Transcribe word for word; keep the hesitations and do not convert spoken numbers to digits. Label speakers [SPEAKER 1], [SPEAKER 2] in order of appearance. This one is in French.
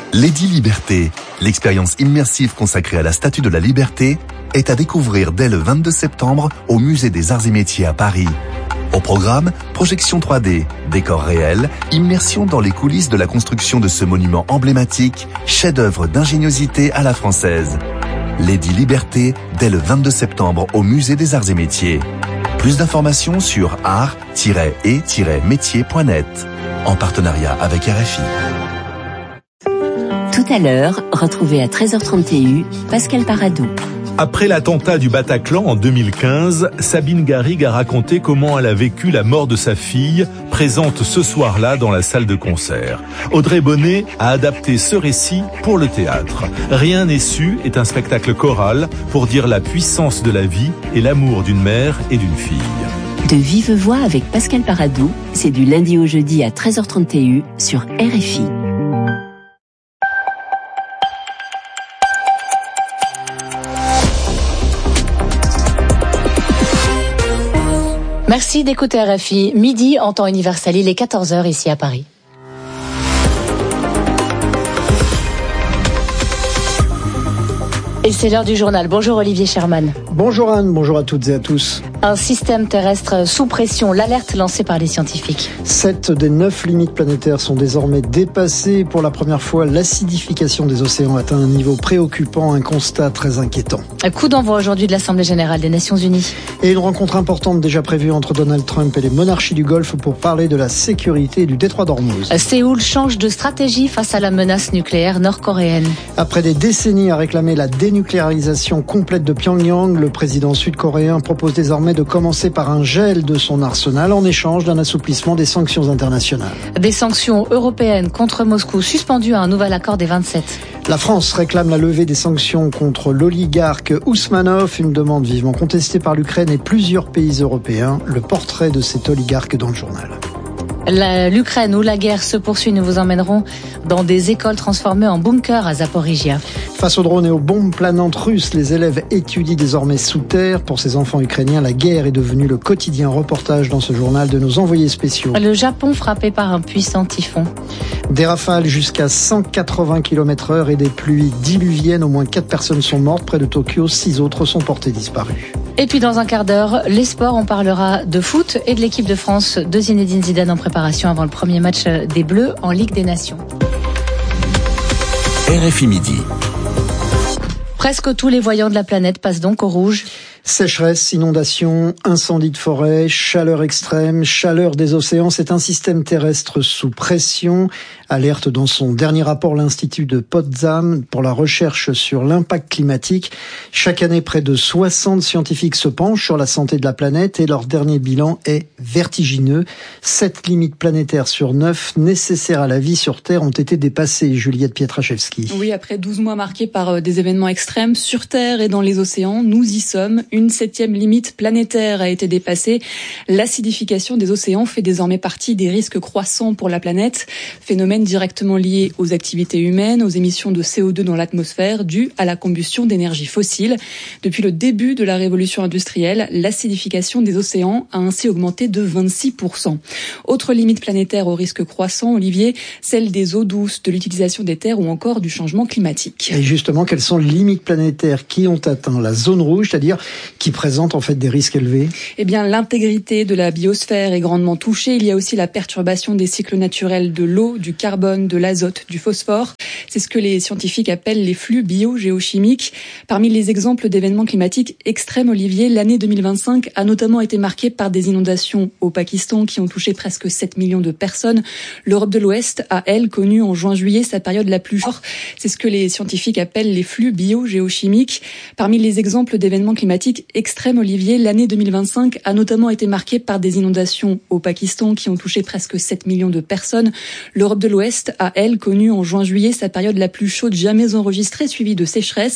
[SPEAKER 1] Lady Liberté, l'expérience immersive consacrée à la Statue de la Liberté, est à découvrir dès le vingt-deux septembre au Musée des Arts et Métiers à Paris. Au programme, projection trois D, décors réels, immersion dans les coulisses de la construction de ce monument emblématique, chef-d'œuvre d'ingéniosité à la française. Lady Liberté, dès le vingt-deux septembre au Musée des Arts et Métiers. Plus d'informations sur art tiret et tiret métier point net, en partenariat avec R F I.
[SPEAKER 2] Tout à l'heure, retrouvez à treize heures trente T U Pascal Paradou.
[SPEAKER 3] Après l'attentat du Bataclan en deux mille quinze, Sabine Garrigue a raconté comment elle a vécu la mort de sa fille, présente ce soir-là dans la salle de concert. Audrey Bonnet a adapté ce récit pour le théâtre. Rien n'est su est un spectacle choral pour dire la puissance de la vie et l'amour d'une mère et d'une fille.
[SPEAKER 2] De vive voix avec Pascal Paradou, c'est du lundi au jeudi à treize heures trente T U sur R F I.
[SPEAKER 4] Merci d'écouter R F I. Midi en temps universel, il est quatorze heures ici à Paris. Et c'est l'heure du journal. Bonjour Olivier Sherman.
[SPEAKER 5] Bonjour Anne, bonjour à toutes et à tous.
[SPEAKER 4] Un système terrestre sous pression, l'alerte lancée par les scientifiques.
[SPEAKER 5] Sept des neuf limites planétaires sont désormais dépassées. Pour la première fois, l'acidification des océans atteint un niveau préoccupant, un constat très inquiétant.
[SPEAKER 4] Un coup d'envoi aujourd'hui de l'Assemblée Générale des Nations Unies.
[SPEAKER 5] Et une rencontre importante déjà prévue entre Donald Trump et les monarchies du Golfe pour parler de la sécurité du détroit d'Ormuz.
[SPEAKER 4] Séoul change de stratégie face à la menace nucléaire nord-coréenne.
[SPEAKER 5] Après des décennies à réclamer la dénucléarisation complète de Pyongyang, le président sud-coréen propose désormais de commencer par un gel de son arsenal en échange d'un assouplissement des sanctions internationales.
[SPEAKER 4] Des sanctions européennes contre Moscou suspendues à un nouvel accord des vingt-sept.
[SPEAKER 5] La France réclame la levée des sanctions contre l'oligarque Ousmanov, une demande vivement contestée par l'Ukraine et plusieurs pays européens. Le portrait de cet oligarque dans le journal.
[SPEAKER 4] La, L'Ukraine où la guerre se poursuit, nous vous emmènerons dans des écoles transformées en bunkers à Zaporizhia.
[SPEAKER 5] Face aux drones et aux bombes planantes russes, les élèves étudient désormais sous terre. Pour ces enfants ukrainiens, la guerre est devenue le quotidien. Reportage dans ce journal de nos envoyés spéciaux.
[SPEAKER 4] Le Japon frappé par un puissant typhon.
[SPEAKER 5] Des rafales jusqu'à cent quatre-vingts kilomètres heure et des pluies diluviennes. Au moins quatre personnes sont mortes près de Tokyo, six autres sont portées disparues.
[SPEAKER 4] Et puis dans un quart d'heure, les sports, on parlera de foot et de l'équipe de France de Zinedine Zidane en préparation avant le premier match des Bleus en Ligue des Nations.
[SPEAKER 1] R F I Midi.
[SPEAKER 4] Presque tous les voyants de la planète passent donc au rouge.
[SPEAKER 5] Sécheresse, inondations, incendies de forêt, chaleur extrême, chaleur des océans, c'est un système terrestre sous pression. Alerte dans son dernier rapport l'Institut de Potsdam pour la recherche sur l'impact climatique. Chaque année, près de soixante scientifiques se penchent sur la santé de la planète et leur dernier bilan est vertigineux. Sept limites planétaires sur neuf nécessaires à la vie sur Terre ont été dépassées. Juliette Pietraszewski.
[SPEAKER 6] Oui, après douze mois marqués par des événements extrêmes sur Terre et dans les océans, nous y sommes. Une septième limite planétaire a été dépassée. L'acidification des océans fait désormais partie des risques croissants pour la planète. Phénomène directement lié aux activités humaines, aux émissions de C O deux dans l'atmosphère dues à la combustion d'énergie fossile. Depuis le début de la révolution industrielle, l'acidification des océans a ainsi augmenté de vingt-six pour cent. Autre limite planétaire au risque croissant, Olivier, celle des eaux douces, de l'utilisation des terres ou encore du changement climatique.
[SPEAKER 5] Et justement, quelles sont les limites planétaires qui ont atteint la zone rouge, c'est-à-dire qui présentent en fait des risques élevés?
[SPEAKER 6] Eh bien, l'intégrité de la biosphère est grandement touchée. Il y a aussi la perturbation des cycles naturels de l'eau, du carbone, de l'azote, du phosphore. C'est ce que les scientifiques appellent les flux bio-géochimiques. Parmi les exemples d'événements climatiques extrêmes, Olivier, l'année deux mille vingt-cinq a notamment été marquée par des inondations au Pakistan qui ont touché presque sept millions de personnes. L'Europe de l'Ouest a, elle, connu en juin-juillet sa période la plus forte. C'est ce que les scientifiques appellent les flux bio-géochimiques. Parmi les exemples d'événements climatiques extrêmes, Olivier, l'année deux mille vingt-cinq a notamment été marquée par des inondations au Pakistan qui ont touché presque sept millions de personnes. L'Europe de l'Ouest a, elle, connu en juin-juillet sa période la plus chaude jamais enregistrée, suivie de sécheresse.